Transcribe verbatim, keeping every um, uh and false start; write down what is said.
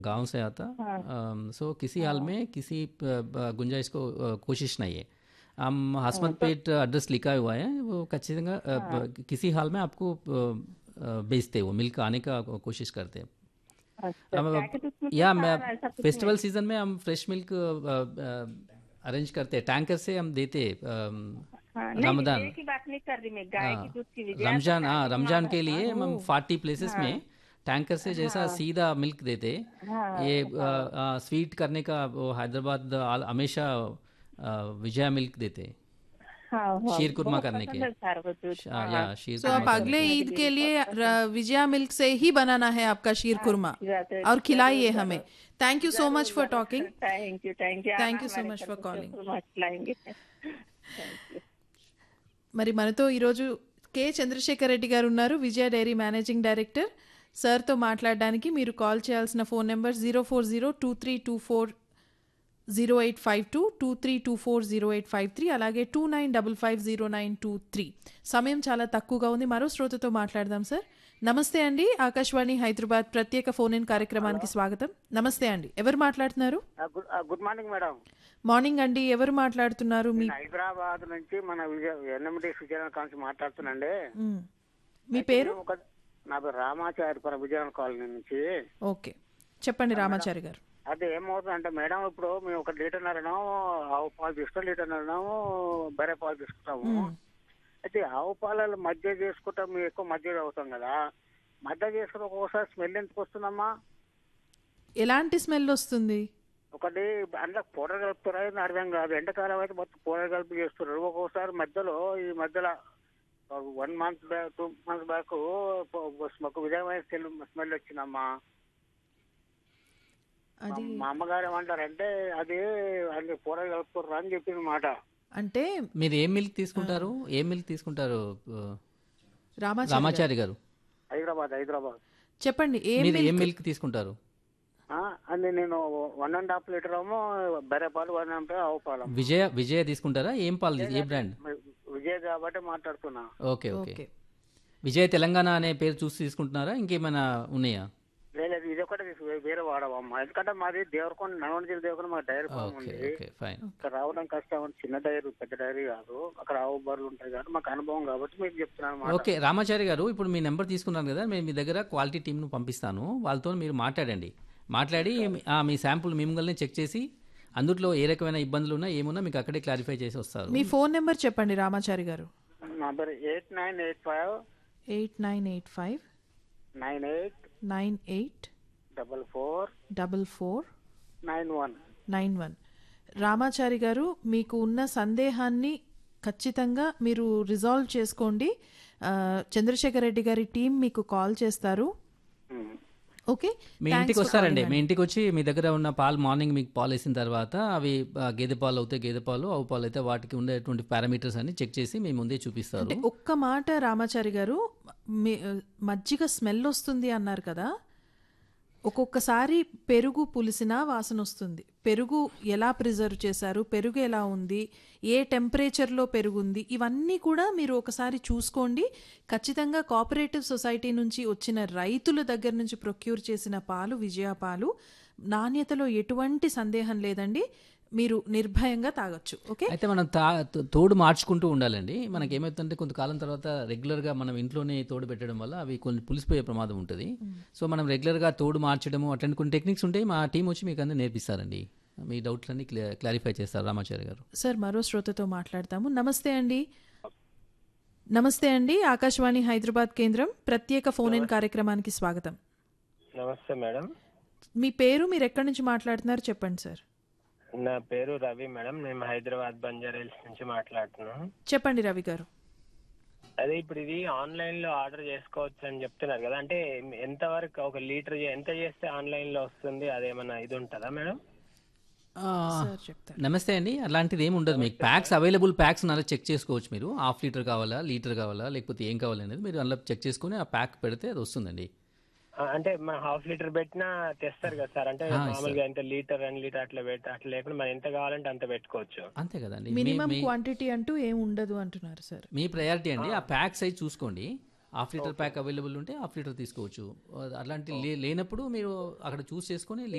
गांव से आता। हाँ अम, सो किसी हाल हाँ में किसी प- ब- गुंजाइश को अ, कोशिश नहीं है। हम हाँ, हसमत तो पेट एड्रेस लिखा हुआ है, वो खచ్చితంగా अ, हाँ ब- किसी हाल में आपको अ, अ, भेजते हैं, वो मिल्क आने का को- कोशिश करते हैं। अच्छा, अब क्या अब- कहते उसमें या कुछ मैं सारा ऐसा कुछ फेस्टिवल नहीं। सीजन में हम फ्रेश मिल्क अरेंज करते हैं, टैंकर से हम देते हैं। अम, हाँ नहीं, विजय रमदान, की बात नहीं कर रही मैं, गाय की हाँ, दूध की विजया तो रमजान, हाँ, चालीस रमजान माह के हाँ लिए हम ओह! फोर्टी प्लेसेस हाँ में टैंकर से जैसा हाँ सीधा मिल्क देते। हाँ ये हाँ स्वीट करने का वो हैदराबाद आ- हमेशा अ, विजया मिल्क देते, हाँ हाँ, शीर कुरमा बहुत करने पसंद के। है सारा को दूध। श- हाँ या शीर सो हाँ, अब कुरमा ऐसा करने अगले के। मेरी ईद के दीदी बहुत लिए पसंद। र- विजया मिल्क से ही बनाना है आपका शीर हाँ कुरमा जरूर और खिलाइए जरूर हमें। जरूर थैंक यू सो जरूर मच फॉर जरूर, talking. Thank you thank you, आना థ్యాంక్ యూ సో हमारे మచ్ घर ఫర్ पे కాలింగ్. तो मस्त लाएंगे। Thank you. మరి మనతో ఈరోజు కె చంద్రశేఖర్ రెడ్డి గారు ఉన్నారు, విజయ డైరీ మేనేజింగ్ డైరెక్టర్. సార్తో మాట్లాడడానికి మీరు కాల్ చేయాల్సిన phone number zero four zero two three two four zero eight five two two three two four zero eight five three అలాగే two nine double five zero nine two three. సమయం చాలా తక్కువగా ఉంది, మరో శ్రోతతో మాట్లాడదాం. సార్ నమస్తే అండి, ఆకాశవాణి హైదరాబాద్ ప్రత్యేక ఫోన్ ఇన్ కార్యక్రమానికి స్వాగతం. నమస్తే అండి, ఎవరు మాట్లాడుతున్నారు? Good good morning madam. Morning అండి, ఎవరు మాట్లాడుతున్నారు? మీ నేను హైదరాబాద్ నుంచి మన విజయ ఎన్ఎండి విజయనగరం కాలనీ మాట్లాడుతున్నాండి. మ్, మీ అయితే పేరు? మేము ఒక నా పేరు రామాచారిపురం విజయనగరం కాలనీ నుంచి. ఓకే, చెప్పండి మేడం, రామాచారి గారు. అదే ఏమవుతుందంటే మేడం, ఇప్పుడు మేము ఒక లీటర్ నరనో ఆవు పాలు తీసుకుంటాం, లీటర్ నరనో బర్రె పాలు తీసుకుంటాము. మ్, అయితే ఆవు పాలలో మధ్య చేసుకుంటాం, మేము ఎక్కువ మధ్య అవుతాం కదా. మధ్య చేసుకుని ఒక్కొక్కసారి స్మెల్ ఎందుకు వస్తుందమ్మా? ఎలాంటి స్మెల్ వస్తుంది? ఒకటి అందులో పౌడర్ కలుపుతారా అని అర్థం కాదు. ఎండాకాలం అయితే మొత్తం పౌడర్ కలిపి చేస్తున్నారు. ఒక్కొక్కసారి మధ్యలో ఈ మధ్యలో one month back two months back మాకు విధమైన స్మెల్ వచ్చిందమ్మా. అది మా అమ్మగారు ఏమంటారంటే అది అది పౌడర్ కలుపుతారు అని చెప్పింది మాట. అంటే మీరు ఏం మిల్క్ తీసుకుంటారు, ఏం మిల్క్ తీసుకుంటారు ఆ, రామాచారి గారు, రామాచారి గారు? హైదరాబాద్ హైదరాబాద్ చెప్పండి ఏం మీరు ఏం మిల్క్? మిల్క్ తీసుకుంటారు? ఆ, అది నేను వన్ అండ్ హాఫ్ లీటర్ ఏమో బర్రె పాలు, వన్ అండ్ హాఫ్ ఆవు పాలు. విజయ విజయ తీసుకుంటారా? ఏం పాలు తీ- ఏ బ్రాండ్? విజయ్ కాబట్టి మాట్లాడుతున్నా. Okay okay. ఓకే, విజయ తెలంగాణ అనే పేరు చూసి తీసుకుంటున్నారా, ఇంకేమైనా ఉన్నాయా? లేదు, ఇది ఒకటి తీసు వేరే వాడవమ్మా. ఎందుకంటే మాది దేవరకొండ, నల్గొండ జిల్లా దేవరకొండ మాకు డైరీ ఫామ్ ఓకే ఉంది. Okay fine. ఇక్కడ రావడం కష్టం, చిన్న డైరీ పెద్ద డైరీ కాదు, అక్కడ ఆవు బర్రెలు ఉంటాయి కాబట్టి మాకు అనుభవం కాబట్టి మీకు చెప్తున్నాను అన్నమాట. ఓకే రామాచారి గారు, ఇప్పుడు మీ నెంబర్ తీసుకున్నాను కదా, మేము మీ దగ్గర క్వాలిటీ టీంను పంపిస్తాను, వాళ్ళతో మీరు మాట్లాడండి. మాట్లాడి ఆ, మీ శాంపుల్ మిమ్మల్ని చెక్ చేసి అందులో ఏ రకమైన ఇబ్బందులు ఉన్నా ఏమున్నా మీకు అక్కడే క్లారిఫై చేసి వస్తారు. మీ ఫోన్ నెంబర్ చెప్పండి రామాచారి గారు. Number eight nine eight five eight nine eight five nine eight nine eight double four double four nine one. Nine one. Ramachari గారు, మీకు ఉన్న సందేహాన్ని ఖచ్చితంగా మీరు రిజాల్వ్ చేసుకోండి. ఆ, చంద్రశేఖర్ రెడ్డి గారి టీం మీకు కాల్ చేస్తారు. ఓకే, మీ ఇంటికి వస్తారండి, మీ ఇంటికి వచ్చి మీ దగ్గర ఉన్న పాలు మార్నింగ్ మీకు పాలు వేసిన తర్వాత అవి ఆ, గేదె పాలు అవుతే గేదె పాలు, ఆవు పాలు అయితే వాటికి ఉండేటువంటి పారామీటర్స్ అన్ని చెక్ చేసి మీ ముందే చూపిస్తారు. అంటే ఒక్క మాట రామాచారి గారు, మీ మజ్జిగ స్మెల్ వస్తుంది అన్నారు కదా, ఒక్కొక్కసారి పెరుగు పులిసినా వాసన వస్తుంది. పెరుగు ఎలా ప్రిజర్వ్ చేశారు, పెరుగు ఎలా ఉంది, ఏ టెంపరేచర్లో పెరుగుంది, ఇవన్నీ కూడా మీరు ఒకసారి చూసుకోండి. ఖచ్చితంగా కోఆపరేటివ్ సొసైటీ నుంచి వచ్చిన రైతుల దగ్గర నుంచి ప్రొక్యూర్ చేసిన పాలు విజయ పాలు, నాణ్యతలో ఎటువంటి సందేహం లేదండి, మీరు నిర్భయంగా తాగొచ్చు. ఓకే, అయితే మనం తా తో- తోడు మార్చుకుంటూ ఉండాలండి. మనకి ఏమవుతుందంటే కొంతకాలం తర్వాత రెగ్యులర్గా మనం ఇంట్లోనే తోడు పెట్టడం వల్ల అవి కొన్ని పులిసిపోయే ప్రమాదం ఉంటుంది. సో మనం రెగ్యులర్గా తోడు మార్చడము అట్లాంటి కొన్ని టెక్నిక్స్ ఉంటాయి, మా టీం వచ్చి మీకు అన్నీ నేర్పిస్తారండి. మీ డౌట్లన్నీ క్లియర్ క్లారిఫై చేస్తారు రామాచారి గారు. సార్ మరో శ్రోతతో మాట్లాడతాము. నమస్తే అండి. నమస్తే అండి, ఆకాశవాణి హైదరాబాద్ కేంద్రం ప్రత్యేక ఫోన్ ఇన్ కార్యక్రమానికి స్వాగతం. నమస్తే మేడం. మీ పేరు, మీరు ఎక్కడి నుంచి మాట్లాడుతున్నారు చెప్పండి సార్. నా పేరు రవి మేడం, నేను హైదరాబాద్ బంజారా హిల్స్ నుంచి మాట్లాడుతున్నాను. చెప్పండి రవి గారు. అదే ఇప్పుడు ఇది ఆన్లైన్ లో ఆర్డర్ చేసుకోవచ్చు అని చెప్తున్నారు కదా, అంటే ఎంత వరకు ఒక లీటర్ ఎంత చేస్తే ఆన్లైన్ లో వస్తుంది, అదేమన్నా ఇది ఉంటుందా మేడం? ఆ, సార్ చెప్తారు. నమస్తే అండి, అలాంటిది ఏమి ఉండదు. మీకు ప్యాక్స్ అవైలబుల్ ప్యాక్స్ అలా చెక్ చేసుకోవచ్చు. మీరు హాఫ్ లీటర్ కావాలా, లీటర్ కావాలా, లేకపోతే ఏం కావాలి అనేది మీరు అందులో చెక్ చేసుకుని ఆ ప్యాక్ పెడితే అది వస్తుందండి. ఆ, అంటే మన హాఫ్ లీటర్ పెట్టినా తెస్తారు కదా సార్, అంటే ఆ, మామూలుగా ఎంత లీటర్ రెండు లీటర్ అట్లా పెట్టి అట్లా లేకుండా మనం ఎంత కావాలంటే అంత పెట్టుకోవచ్చు. అంతే కదండి. మీ- మినిమం మీ- క్వాంటిటీ అంటూ ఏం ఉండదు అంటున్నారు సార్. మీ ప్రయారిటీ అండి, ఆ ప్యాక్ సైజ్ చూసుకోండి. హాఫ్ లీటర్ ప్యాక్ అవైలబుల్ ఉంటే హాఫ్ లీటర్ తీసుకోవచ్చు. అలాంటి లే- లేనప్పుడు మీరు అక్కడ చూస్ చేసుకొని